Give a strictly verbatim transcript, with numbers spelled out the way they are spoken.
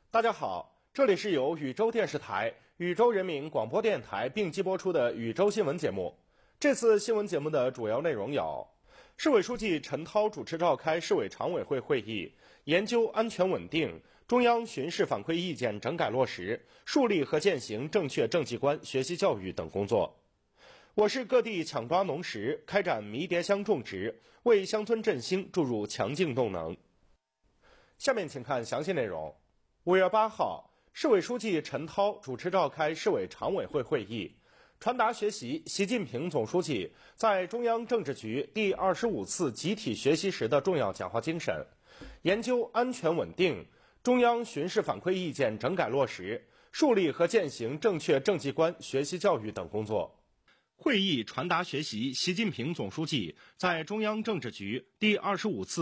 大家好，这里是由禹州电视台、禹州人民广播电台并机播出的禹州新闻节目。这次新闻节目的主要内容有：市委书记陈涛主持召开市委常委会会议，研究安全稳定、中央巡视反馈意见整改落实、树立和践行正确政绩观学习教育等工作。我市各地抢抓农时，开展迷迭香种植，为乡村振兴注入强劲动能。下面请看详细内容。五月八号，市委书记陈涛主持召开市委常委会会议，传达学习习近平总书记在中央政治局第二十五次集体学习时的重要讲话精神，研究安全稳定、中央巡视反馈意见整改落实、树立和践行正确政绩观学习教育等工作。会议传达学习习近平总书记在中央政治局第二十五次